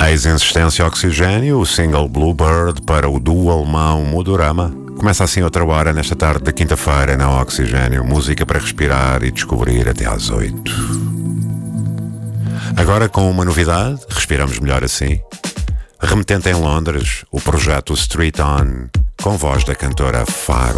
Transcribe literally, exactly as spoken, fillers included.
Eis Insistência Oxigênio, o single Bluebird para o duo alemão Modorama. Começa assim outra hora nesta tarde de quinta-feira na Oxigênio. Música para respirar e descobrir até às oito. Agora com uma novidade, respiramos melhor assim. Remetente em Londres, o projeto Street On, com voz da cantora Faro.